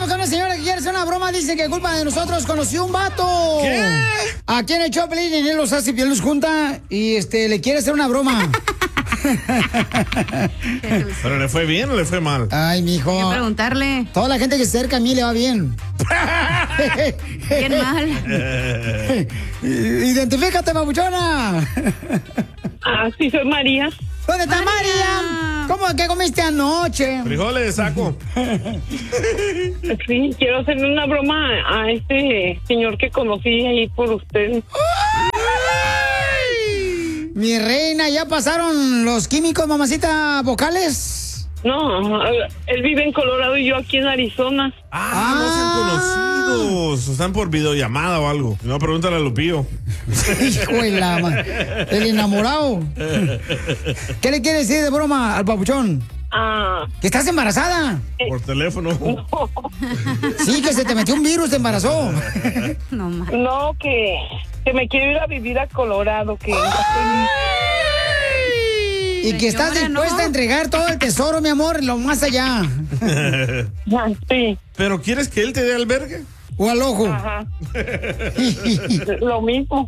vamos con una señora que quiere hacer una broma. Dice que culpa de nosotros conoció un vato. ¿Qué? Aquí en el Choplin, y él los hace, y él los junta y le quiere hacer una broma. ¿Pero le fue bien o le fue mal? Ay, mijo. Hay que preguntarle. Toda la gente que se acerca a mí le va bien. Bien mal. Identifícate, babuchona. Sí, soy María. ¿Dónde está María? ¿Cómo que comiste anoche? Frijoles de saco. Sí, quiero hacerle una broma a este señor que conocí ahí por usted. Mi reina, ¿ya pasaron los químicos, mamacita, vocales? No, él vive en Colorado y yo aquí en Arizona. No se han conocido. Están por videollamada o algo. No, pregúntale a Lupillo. Hijo de la el enamorado. ¿Qué le quiere decir de broma al papuchón? ¿Que estás embarazada? Por teléfono. No. Sí, que se te metió un virus, te embarazó. No, que me quiero ir a vivir a Colorado, que y que estás dispuesta a entregar todo el tesoro, mi amor, lo más allá. Sí. ¿Pero quieres que él te dé albergue? ¿O al ojo? Ajá. Lo mismo.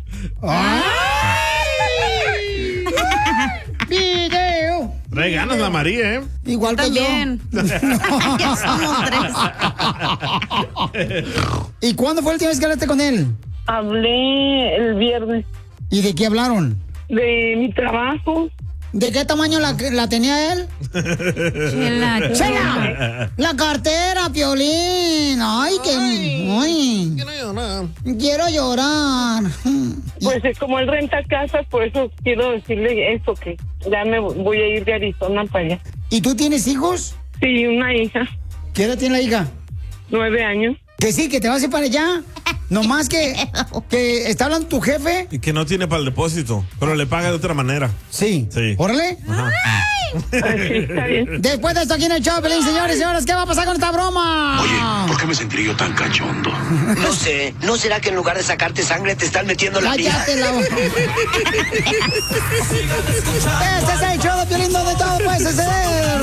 ¡Video! Trae ganas la María, ¿eh? Igual que también. yo. Ya somos tres. ¿Y cuándo fue la última vez que hablaste con él? Hablé el viernes. ¿Y de qué hablaron? De mi trabajo. ¿De qué tamaño la tenía él? Chela, ¡Chela! La cartera, Piolín. Ay, ay. Quiero llorar. Pues es como él renta casas, por eso quiero decirle eso, que ya me voy a ir de Arizona para allá. ¿Y tú tienes hijos? Sí, una hija. ¿Qué edad tiene la hija? 9 años. Que sí, que te vas a ir para allá. Nomás que está hablando tu jefe. Y que no tiene para el depósito, pero le paga de otra manera. Sí. Sí. Órale. Sí, está bien. Después de esto aquí en el Choplin, señores y señores, ¿qué va a pasar con esta broma? Oye, ¿por qué me sentiré yo tan cachondo? No sé, ¿no será que en lugar de sacarte sangre te están metiendo la mía? Cállate la boca. Este es el show de Piolín, donde todo puede suceder.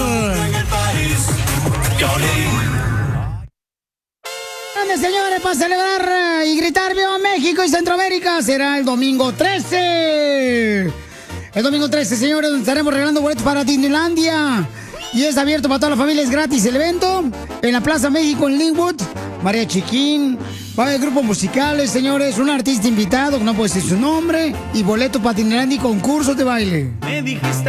Señores, para celebrar y gritar ¡Viva México y Centroamérica! Será el domingo 13. El domingo 13, señores, donde estaremos regalando boletos para Disneylandia. Y es abierto para toda la familia, es gratis el evento. En la Plaza México, en Linwood. María Chiquín. Va a haber grupos musicales, señores. Un artista invitado, que no puede decir su nombre. Y boletos para Disneylandia y concursos de baile. Me dijiste